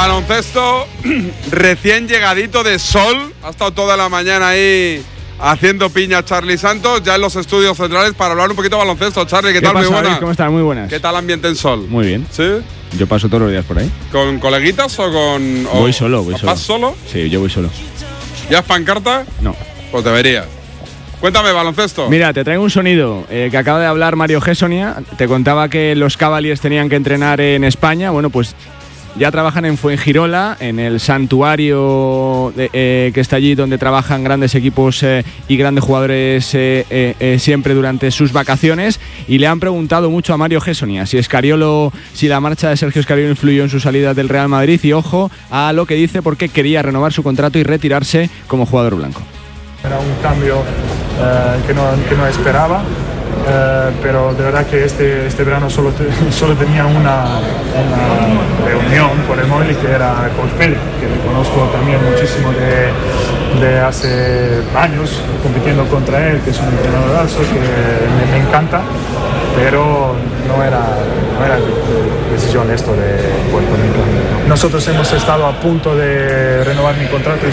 Baloncesto recién llegadito de sol. Ha estado toda la mañana ahí haciendo piña Charly Santos, ya en los estudios centrales para hablar un poquito de baloncesto. Charly, ¿qué tal? Pasa, Muy buenas. ¿Cómo estás? Muy buenas. ¿Qué tal ambiente en sol? Muy bien. ¿Sí? Yo paso todos los días por ahí. ¿Con coleguitas o con...? Voy solo. ¿Vas solo? Sí, yo voy solo. ¿Ya es pancarta? No. Pues deberías. Cuéntame, baloncesto. Mira, te traigo un sonido que acaba de hablar Mario Gessonia. Te contaba que los Cavaliers tenían que entrenar en España. Bueno, pues ya trabajan en Fuengirola, en el santuario que está allí, donde trabajan grandes equipos y grandes jugadores siempre durante sus vacaciones. Y le han preguntado mucho a Mario Gessonia si la marcha de Sergio Scariolo influyó en su salida del Real Madrid. Y ojo a lo que dice, porque quería renovar su contrato y retirarse como jugador blanco. Era un cambio que no esperaba, pero de verdad que este verano solo tenía una reunión por el móvil, que era Coach Pérez, que le conozco también muchísimo de hace años compitiendo contra él, que es un entrenadorazo que me encanta, pero no era decisión esto de Puerto Rico. Nosotros hemos estado a punto de renovar mi contrato y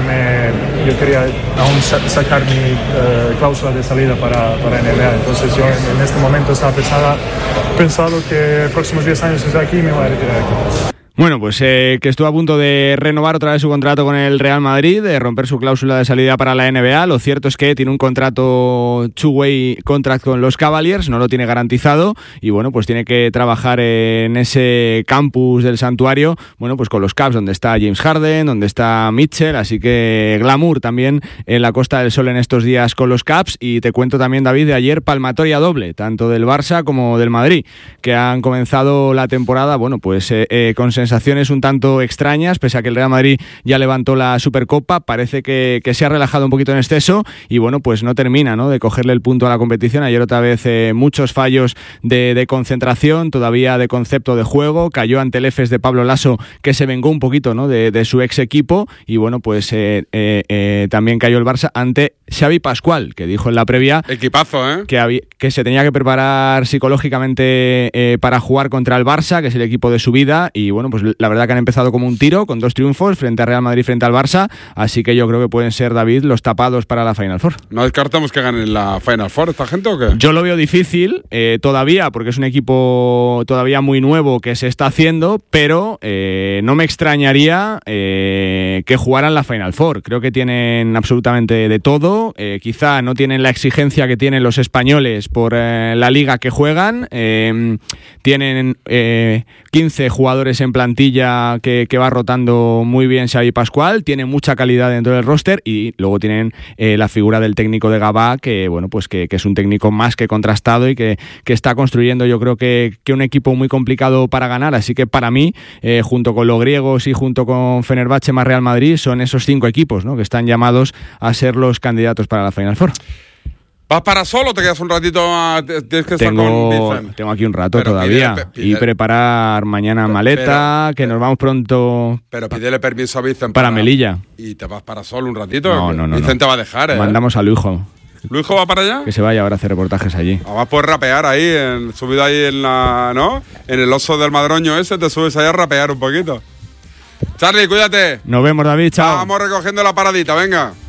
yo quería aún sacar mi cláusula de salida para NBA. Entonces yo en este momento estaba pensado que los próximos 10 años estoy aquí y me voy a retirar aquí. Bueno, pues que estuvo a punto de renovar otra vez su contrato con el Real Madrid, de romper su cláusula de salida para la NBA. Lo cierto es que tiene un contrato two-way contract con los Cavaliers, no lo tiene garantizado, y bueno, pues tiene que trabajar en ese campus del santuario, bueno, pues con los Cavs, donde está James Harden, donde está Mitchell, así que glamour también en la Costa del Sol en estos días con los Cavs. Y te cuento también, David, de ayer palmatoria doble, tanto del Barça como del Madrid, que han comenzado la temporada, bueno, pues con sensaciones un tanto extrañas, pese a que el Real Madrid ya levantó la Supercopa. Parece que se ha relajado un poquito en exceso y bueno, pues no termina, ¿no?, de cogerle el punto a la competición. Ayer otra vez muchos fallos de concentración, todavía de concepto de juego. Cayó ante el EFES de Pablo Lasso, que se vengó un poquito, ¿no?, de su ex equipo. Y bueno, pues también cayó el Barça ante Xavi Pascual, que dijo en la previa equipazo, que se tenía que preparar psicológicamente para jugar contra el Barça, que es el equipo de su vida. Y bueno, pues la verdad que han empezado como un tiro, con 2 triunfos frente a Real Madrid, frente al Barça, así que yo creo que pueden ser, David, los tapados para la Final Four. ¿No descartamos que ganen la Final Four esta gente o qué? Yo lo veo difícil todavía, porque es un equipo todavía muy nuevo que se está haciendo, pero no me extrañaría que jugaran la Final Four. Creo que tienen absolutamente de todo. Quizá no tienen la exigencia que tienen los españoles por la liga que juegan. Tienen 15 jugadores en plantilla que va rotando muy bien Xavi Pascual. Tiene mucha calidad dentro del roster y luego tienen la figura del técnico de Gabá, que bueno, pues que es un técnico más que contrastado y que está construyendo, yo creo que un equipo muy complicado para ganar. Así que para mí, junto con los griegos y junto con Fenerbahce más Real Madrid, son esos 5 equipos, ¿no?, que están llamados a ser los candidatos para la Final Four. ¿Vas para solo o te quedas un ratito? Tienes que estar con Vicen. Tengo aquí un rato todavía. Y preparar mañana maleta, que nos vamos pronto. Pero pídele permiso a Vicen para Melilla. ¿Y te vas para solo un ratito? No. Vicen te va a dejar, Mandamos a Luijo. ¿Luijo va para allá? Que se vaya ahora a hacer reportajes allí. Además puedes rapear ahí, subido ahí en el oso del Madroño ese, te subes ahí a rapear un poquito. Charly, cuídate. Nos vemos, David, chao. Vamos recogiendo la paradita, venga.